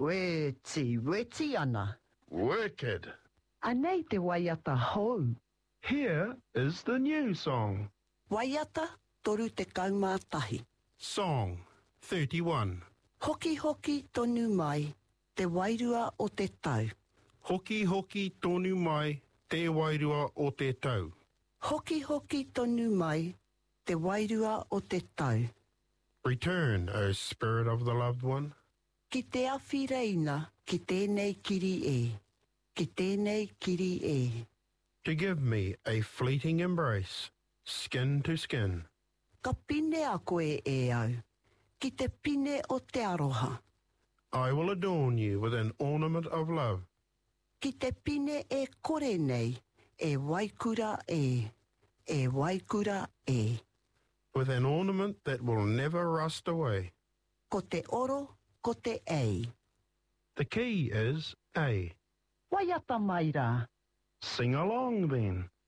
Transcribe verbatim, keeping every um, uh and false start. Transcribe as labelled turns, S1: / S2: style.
S1: Weti, weti ana.
S2: Wicked.
S1: Anei te waiata hou.
S2: Here is the new song.
S1: Waiata toru te kaumātahi.
S2: Song thirty-one.
S1: Hoki hoki tonu mai, te wairua o te tau.
S2: Hoki hoki tonu mai, te wairua o te tau.
S1: Hoki hoki tonu mai, te wairua o te tau.
S2: Return, O spirit of the loved one.
S1: Ki te awhi reina, ki tēnei kiri e. Ki tēnei kiri e.
S2: To give me a fleeting embrace, skin to skin.
S1: Ka pine a koe e au. Ki te pine o te aroha.
S2: I will adorn you with an ornament of love.
S1: Ki te pine e kore nei, e waikura e. E waikura e.
S2: With an ornament that will never rust away.
S1: Ko te oro, ko te ei.
S2: The key is A.
S1: Waiata mai rā.
S2: Sing along then.